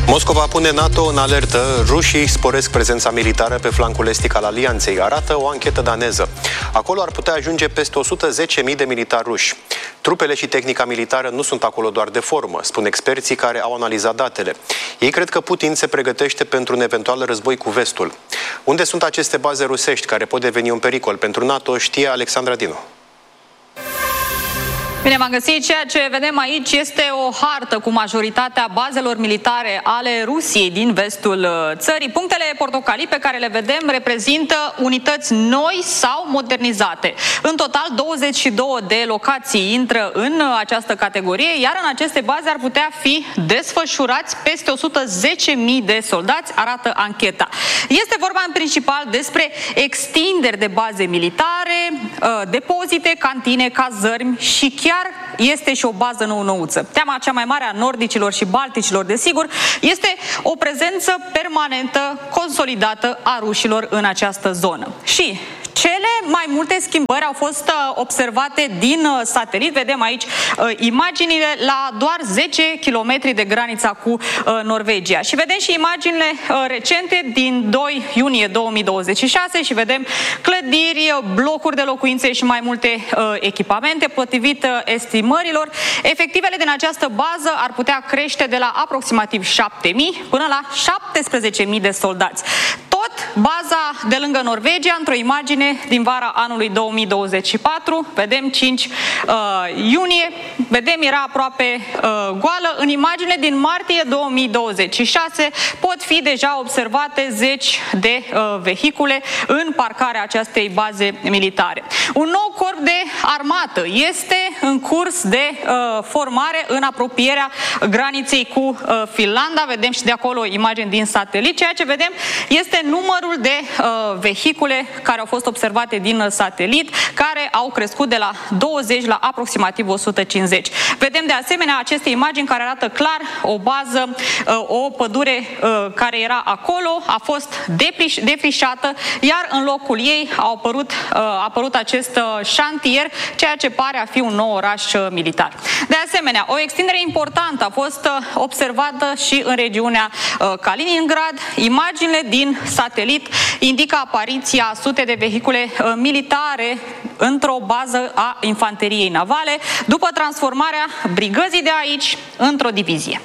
Moscova pune NATO în alertă. Rușii sporesc prezența militară pe flancul estic al alianței, arată o anchetă daneză. Acolo ar putea ajunge peste 110.000 de militari ruși. Trupele și tehnica militară nu sunt acolo doar de formă, spun experții care au analizat datele. Ei cred că Putin se pregătește pentru un eventual război cu vestul. Unde sunt aceste baze rusești care pot deveni un pericol pentru NATO, știe Alexandra Dinu. Bine v-am găsit. Ceea ce vedem aici este o hartă cu majoritatea bazelor militare ale Rusiei din vestul țării. Punctele portocalii pe care le vedem reprezintă unități noi sau modernizate. În total, 22 de locații intră în această categorie, iar în aceste baze ar putea fi desfășurați peste 110.000 de soldați, arată ancheta. Este vorba în principal despre extinderi de baze militare, depozite, cantine, cazărmi și chiar este și o bază nou-nouță. Teama cea mai mare a nordicilor și balticilor, desigur, este o prezență permanentă, consolidată a rușilor în această zonă. Și cele mai multe schimbări au fost observate din satelit. Vedem aici imaginile la doar 10 km de granița cu Norvegia. Și vedem și imaginile recente din 2 iunie 2026 și vedem clădiri, blocuri de locuințe și mai multe echipamente. Potrivit estimărilor, efectivele din această bază ar putea crește de la aproximativ 7.000 până la 17.000 de soldați. Tot baza de lângă Norvegia, într-o imagine din vara anului 2024, vedem 5 iunie, vedem era aproape goală. În imagine din martie 2026 pot fi deja observate zeci de vehicule în parcarea acestei baze militare. Un nou corp de armată este în curs de formare în apropierea graniței cu Finlanda. Vedem și de acolo imagini din satelit. Ceea ce vedem este numărul de vehicule care au fost observate din satelit, care au crescut de la 20 la aproximativ 150. Vedem de asemenea aceste imagini care arată clar o bază, o pădure care era acolo, a fost defrișată, iar în locul ei a apărut acest șantier, ceea ce pare a fi un nou oraș militar. De asemenea, o extindere importantă a fost observată și în regiunea Kaliningrad. Imaginile din satelit indică apariția sute de vehicule militare într-o bază a infanteriei navale, după transformarea brigăzii de aici într-o divizie.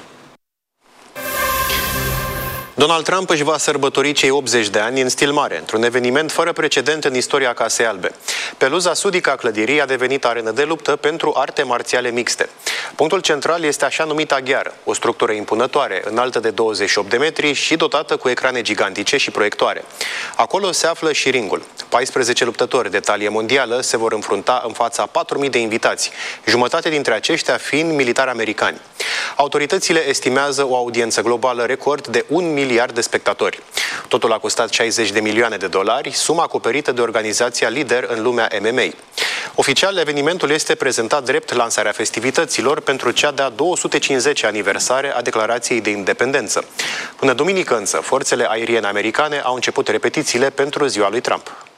Donald Trump își va sărbători cei 80 de ani în stil mare, într-un eveniment fără precedent în istoria Casei Albe. Peluza sudică a clădirii a devenit arenă de luptă pentru arte marțiale mixte. Punctul central este așa numita gheară, o structură impunătoare, înaltă de 28 de metri și dotată cu ecrane gigantice și proiectoare. Acolo se află și ringul. 14 luptători de talie mondială se vor înfrunta în fața 4.000 de invitați, jumătate dintre aceștia fiind militari americani. Autoritățile estimează o audiență globală record de 1 miliard de spectatori. Totul a costat 60 de milioane de dolari, suma acoperită de organizația lider în lumea MMA. Oficial, evenimentul este prezentat drept lansarea festivităților pentru cea de-a 250-a aniversare a Declarației de Independență. Până duminică însă, forțele aeriene americane au început repetițiile pentru ziua lui Trump.